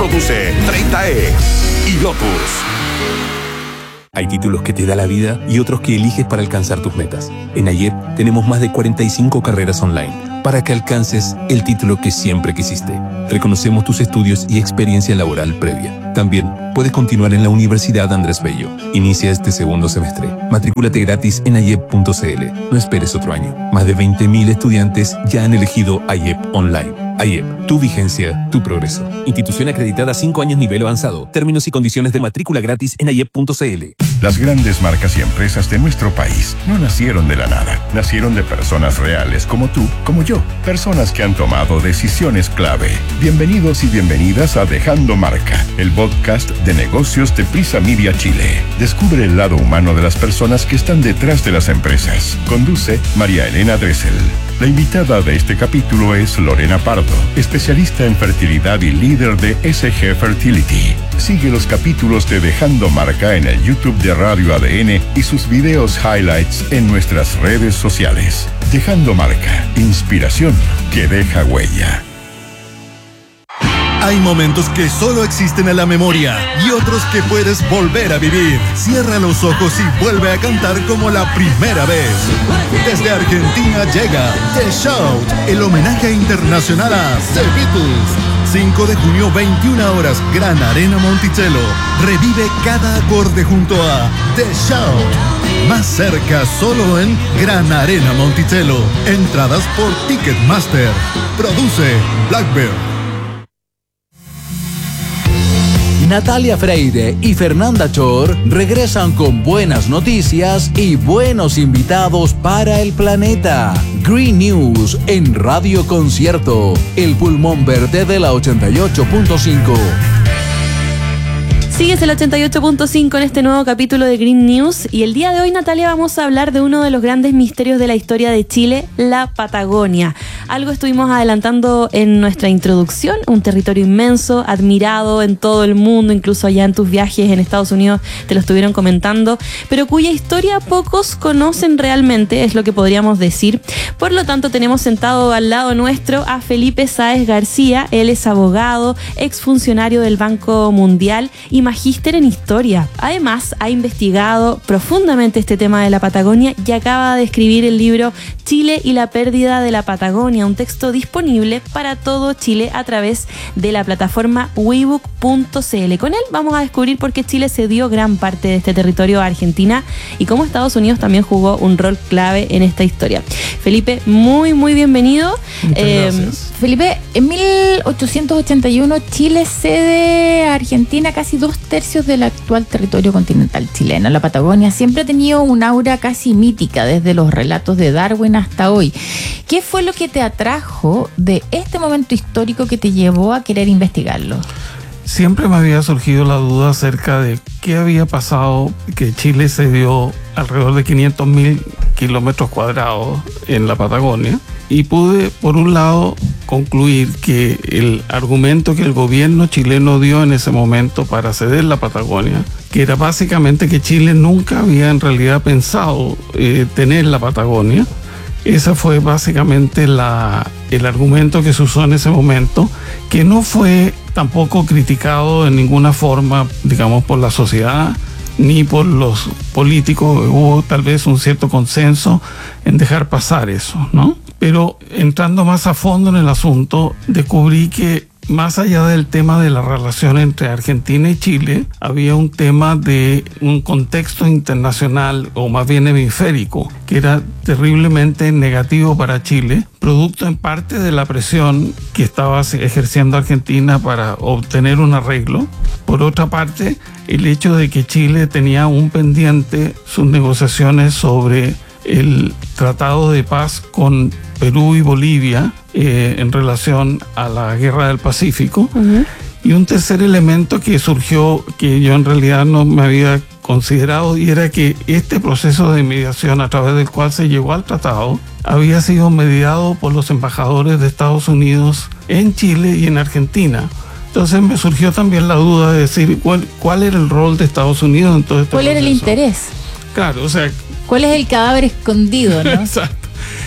Produce 30E y Lotus. Hay títulos que te da la vida y otros que eliges para alcanzar tus metas. En AYEP tenemos más de 45 carreras online para que alcances el título que siempre quisiste. Reconocemos tus estudios y experiencia laboral previa. También puedes continuar en la Universidad Andrés Bello. Inicia este segundo semestre. Matrículate gratis en ayep.cl. No esperes otro año. Más de 20.000 estudiantes ya han elegido AYEP Online. AYEP, tu vigencia, tu progreso. Institución acreditada 5 años nivel avanzado. Términos y condiciones de matrícula gratis en ayep.cl. Las grandes marcas y empresas de nuestro país no nacieron de la nada. Nacieron de personas reales como tú, como yo. Personas que han tomado decisiones clave. Bienvenidos y bienvenidas a Dejando Marca, el podcast de negocios de Prisa Media Chile. Descubre el lado humano de las personas que están detrás de las empresas. Conduce María Elena Dressel. La invitada de este capítulo es Lorena Pardo, especialista en fertilidad y líder de SG Fertility. Sigue los capítulos de Dejando Marca en el YouTube de Radio ADN y sus videos highlights en nuestras redes sociales. Dejando Marca, inspiración que deja huella. Hay momentos que solo existen en la memoria y otros que puedes volver a vivir. Cierra los ojos y vuelve a cantar como la primera vez. Desde Argentina llega The Shout, el homenaje internacional a The Beatles. 5 de junio, 21 horas, Gran Arena Monticello. Revive cada acorde junto a The Shout. Más cerca, solo en Gran Arena Monticello. Entradas por Ticketmaster. Produce Blackbird. Natalia Freire y Fernanda Chor regresan con buenas noticias y buenos invitados para el planeta. Green News en Radio Concierto, el pulmón verde de la 88.5. Sigues el 88.5 en este nuevo capítulo de Green News y el día de hoy, Natalia, vamos a hablar de uno de los grandes misterios de la historia de Chile, la Patagonia. Algo estuvimos adelantando en nuestra introducción, un territorio inmenso, admirado en todo el mundo, incluso allá en tus viajes en Estados Unidos te lo estuvieron comentando, pero cuya historia pocos conocen realmente, es lo que podríamos decir. Por lo tanto, tenemos sentado al lado nuestro a Felipe Sáez García. Él es abogado, exfuncionario del Banco Mundial y magíster en historia. Además, ha investigado profundamente este tema de la Patagonia y acaba de escribir el libro Chile y la pérdida de la Patagonia, un texto disponible para todo Chile a través de la plataforma webook.cl. Con él vamos a descubrir por qué Chile cedió gran parte de este territorio a Argentina y cómo Estados Unidos también jugó un rol clave en esta historia. Felipe, muy bienvenido. Gracias. Felipe, en 1881 Chile cede a Argentina casi 2/3 del actual territorio continental chileno. La Patagonia siempre ha tenido un aura casi mítica desde los relatos de Darwin hasta hoy. ¿Qué fue lo que te atrajo de este momento histórico que te llevó a querer investigarlo? Siempre me había surgido la duda acerca de qué había pasado que Chile cedió alrededor de 500.000 kilómetros cuadrados en la Patagonia. Y pude, por un lado, concluir que el argumento que el gobierno chileno dio en ese momento para ceder la Patagonia, que era básicamente que Chile nunca había en realidad pensado tener la Patagonia. Ese fue básicamente el argumento que se usó en ese momento, que no fue tampoco criticado en ninguna forma, digamos, por la sociedad ni por los políticos. Hubo tal vez un cierto consenso en dejar pasar eso, ¿no? Pero entrando más a fondo en el asunto, descubrí que más allá del tema de la relación entre Argentina y Chile, había un tema de un contexto internacional, o más bien hemisférico, que era terriblemente negativo para Chile, producto en parte de la presión que estaba ejerciendo Argentina para obtener un arreglo. Por otra parte, el hecho de que Chile tenía un pendiente sus negociaciones sobre el tratado de paz con Perú y Bolivia en relación a la guerra del Pacífico. Uh-huh. Y un tercer elemento que surgió, que yo en realidad no me había considerado, y era que este proceso de mediación a través del cual se llegó al tratado había sido mediado por los embajadores de Estados Unidos en Chile y en Argentina. Entonces me surgió también la duda de decir cuál era el rol de Estados Unidos en todo este proceso. ¿Cuál era el interés? Claro, o sea, ¿cuál es el cadáver escondido, no? Exacto.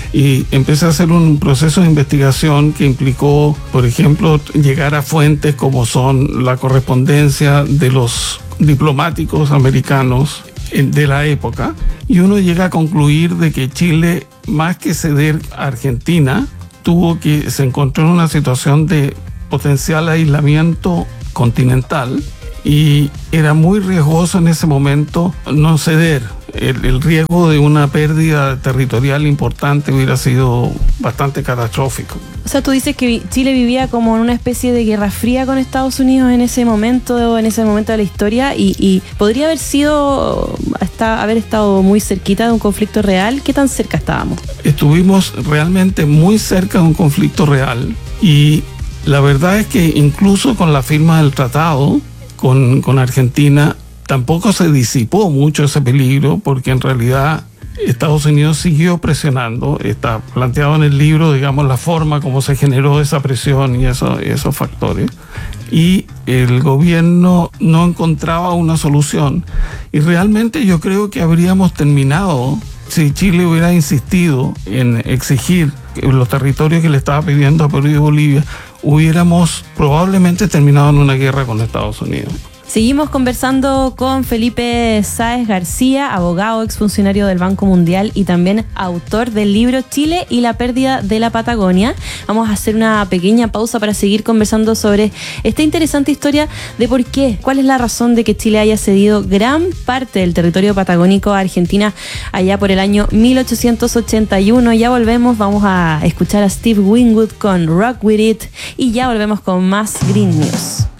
Y empecé a hacer un proceso de investigación que implicó, por ejemplo, llegar a fuentes como son la correspondencia de los diplomáticos americanos de la época, y uno llega a concluir de que Chile, más que ceder a Argentina, se encontró en una situación de potencial aislamiento continental y era muy riesgoso en ese momento no ceder. El riesgo de una pérdida territorial importante hubiera sido bastante catastrófico. O sea, tú dices que Chile vivía como en una especie de guerra fría con Estados Unidos en ese momento de la historia y podría haber estado muy cerquita de un conflicto real. ¿Qué tan cerca estábamos? Estuvimos realmente muy cerca de un conflicto real y la verdad es que incluso con la firma del tratado con Argentina tampoco se disipó mucho ese peligro, porque en realidad Estados Unidos siguió presionando. Está planteado en el libro, digamos, la forma como se generó esa presión y esos factores. Y el gobierno no encontraba una solución. Y realmente yo creo que habríamos terminado, si Chile hubiera insistido en exigir los territorios que le estaba pidiendo a Perú y Bolivia, hubiéramos probablemente terminado en una guerra con Estados Unidos. Seguimos conversando con Felipe Sáez García, abogado, exfuncionario del Banco Mundial y también autor del libro Chile y la pérdida de la Patagonia. Vamos a hacer una pequeña pausa para seguir conversando sobre esta interesante historia de por qué, cuál es la razón de que Chile haya cedido gran parte del territorio patagónico a Argentina allá por el año 1881. Ya volvemos, vamos a escuchar a Steve Winwood con Rock With It y ya volvemos con más Green News.